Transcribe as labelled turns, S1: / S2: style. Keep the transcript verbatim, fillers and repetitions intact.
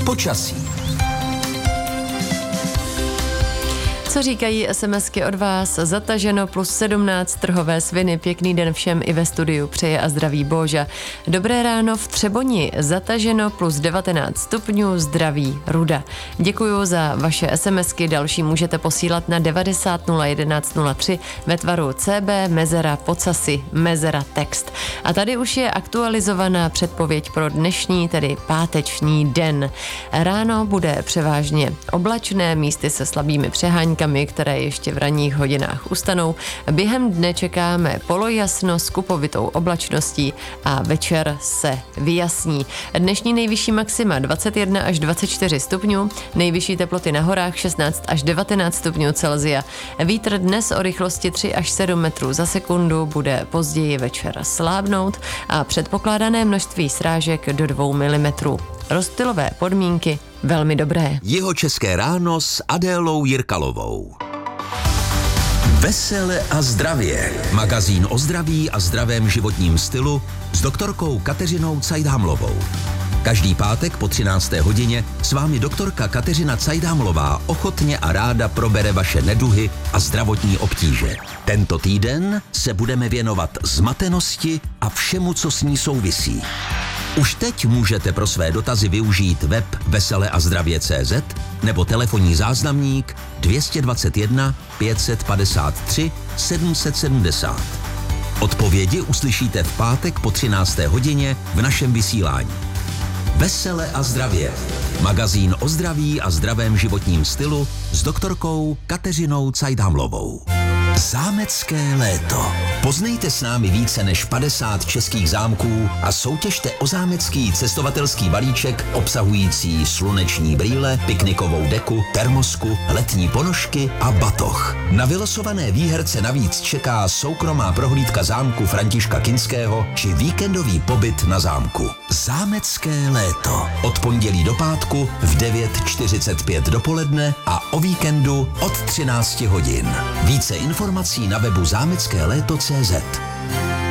S1: Počasí.
S2: Co říkají SMSky od vás? Zataženo plus sedmnáct, Trhové Sviny. Pěkný den všem i ve studiu. Přeje a zdraví Boža. Dobré ráno v Třeboni. Zataženo plus devatenáct stupňů. Zdraví Ruda. Děkuju za vaše SMSky. Další můžete posílat na devadesát nula jedenáct nula tři ve tvaru C B, mezera, podsasy, mezera, text. A tady už je aktualizovaná předpověď pro dnešní, tedy páteční den. Ráno bude převážně oblačné, místy se slabými přeháňkami, které ještě v ranních hodinách ustanou. Během dne čekáme polojasno s kupovitou oblačností a večer se vyjasní. Dnešní nejvyšší maxima dvacet jedna až dvacet čtyři stupňů, nejvyšší teploty na horách šestnáct až devatenáct stupňů Celsia. Vítr dnes o rychlosti tři až sedm metrů za sekundu, bude později večer slábnout a předpokládané množství srážek do dvou milimetrů. Rozptylové podmínky velmi dobré.
S1: Jihočeské ráno s Adélou Jirkalovou. Vesele a zdravě. Magazín o zdraví a zdravém životním stylu s doktorkou Kateřinou Cajdhamlovou. Každý pátek po třinácté hodině s vámi doktorka Kateřina Cajdhamlová ochotně a ráda probere vaše neduhy a zdravotní obtíže. Tento týden se budeme věnovat zmatenosti a všemu, co s ní souvisí. Už teď můžete pro své dotazy využít web vesele a zdravě tečka cé zet nebo telefonní záznamník dvě stě dvacet jedna pět set padesát tři sedm set sedmdesát. Odpovědi uslyšíte v pátek po třinácté hodině v našem vysílání. Vesele a zdravě. Magazín o zdraví a zdravém životním stylu s doktorkou Kateřinou Cajdhamlovou. Zámecké léto. Poznejte s námi více než padesát českých zámků a soutěžte o zámecký cestovatelský balíček obsahující sluneční brýle, piknikovou deku, termosku, letní ponožky a batoh. Na vylosované výherce navíc čeká soukromá prohlídka zámku Františka Kinského či víkendový pobyt na zámku. Zámecké léto. Od pondělí do pátku v devět čtyřicet pět dopoledne a o víkendu od třinácti hodin. Více informací na webu zámecké léto tečka cé zet.